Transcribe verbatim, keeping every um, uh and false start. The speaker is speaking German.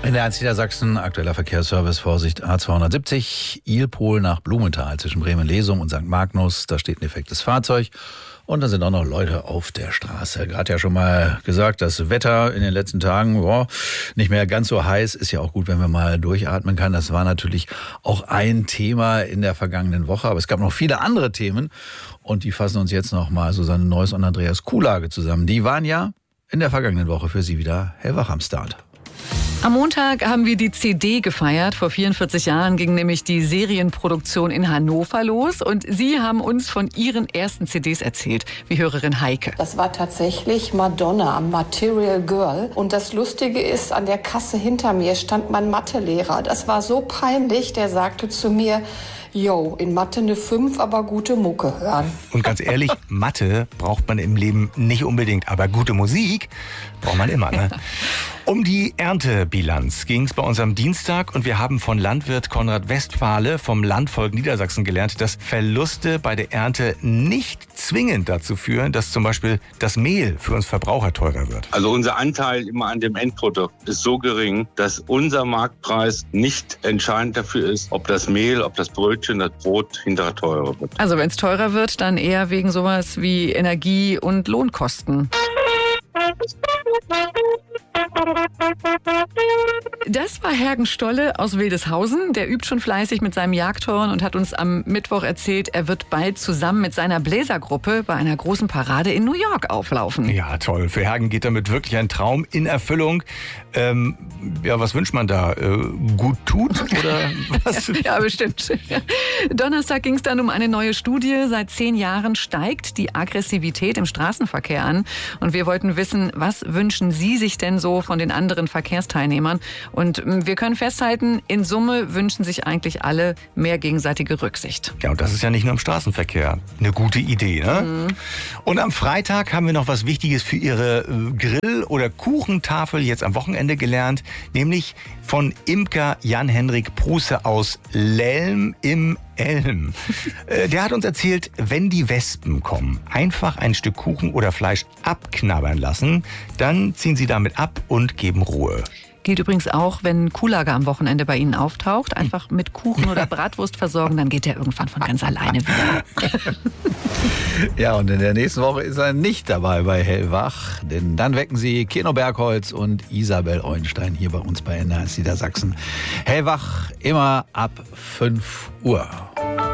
In der eins Niedersachsen, aktueller Verkehrsservice, Vorsicht A zweihundertsiebzig, Ilpol nach Blumenthal zwischen Bremen-Lesum und Sankt Magnus. Da steht ein defektes Fahrzeug und da sind auch noch Leute auf der Straße. Gerade ja schon mal gesagt, das Wetter in den letzten Tagen, boah, nicht mehr ganz so heiß. Ist ja auch gut, wenn man mal durchatmen kann. Das war natürlich auch ein Thema in der vergangenen Woche, aber es gab noch viele andere Themen und die fassen uns jetzt noch mal Susanne Neuss und Andreas Kuhlage zusammen. Die waren ja in der vergangenen Woche für Sie wieder hellwach am Start. Am Montag haben wir die C D gefeiert. Vor vierundvierzig Jahren ging nämlich die Serienproduktion in Hannover los. Und Sie haben uns von Ihren ersten C Ds erzählt, wie Hörerin Heike. Das war tatsächlich Madonna am Material Girl. Und das Lustige ist, an der Kasse hinter mir stand mein Mathelehrer. Das war so peinlich, der sagte zu mir: Jo, in Mathe eine fünf, aber gute Mucke hören. Und ganz ehrlich, Mathe braucht man im Leben nicht unbedingt, aber gute Musik braucht man immer, ne? Um die Erntebilanz ging es bei uns am Dienstag und wir haben von Landwirt Konrad Westphale vom Landvolk Niedersachsen gelernt, dass Verluste bei der Ernte nicht zwingend dazu führen, dass zum Beispiel das Mehl für uns Verbraucher teurer wird. Also unser Anteil immer an dem Endprodukt ist so gering, dass unser Marktpreis nicht entscheidend dafür ist, ob das Mehl, ob das Brötchen, das Brot hinterher teurer wird. Also wenn es teurer wird, dann eher wegen sowas wie Energie- und Lohnkosten. Das war Hergen Stolle aus Wildeshausen. Der übt schon fleißig mit seinem Jagdhorn und hat uns am Mittwoch erzählt, er wird bald zusammen mit seiner Bläsergruppe bei einer großen Parade in New York auflaufen. Ja, toll. Für Hergen geht damit wirklich ein Traum in Erfüllung. Ähm, ja, was wünscht man da? Äh, gut tut oder was? Ja, bestimmt. Donnerstag ging es dann um eine neue Studie. Seit zehn Jahren steigt die Aggressivität im Straßenverkehr an. Und wir wollten wissen, was wünschen Sie sich denn so von den anderen Verkehrsteilnehmern? Und wir können festhalten, in Summe wünschen sich eigentlich alle mehr gegenseitige Rücksicht. Ja, und das ist ja nicht nur im Straßenverkehr eine gute Idee, ne? Mhm. Und am Freitag haben wir noch was Wichtiges für Ihre Grill- oder Kuchentafel jetzt am Wochenende gelernt, nämlich von Imker Jan-Henrik Prusse aus Lelm im Elm. Der hat uns erzählt, wenn die Wespen kommen, einfach ein Stück Kuchen oder Fleisch abknabbern lassen, dann ziehen sie damit ab und geben Ruhe. Gilt übrigens auch, wenn Kuhlage am Wochenende bei Ihnen auftaucht. Einfach mit Kuchen oder Bratwurst versorgen, dann geht er irgendwann von ganz alleine wieder. Ja, und in der nächsten Woche ist er nicht dabei bei Hellwach, denn dann wecken Sie Keno Bergholz und Isabel Eulenstein hier bei uns bei N D R eins Niedersachsen. Hellwach immer ab fünf Uhr.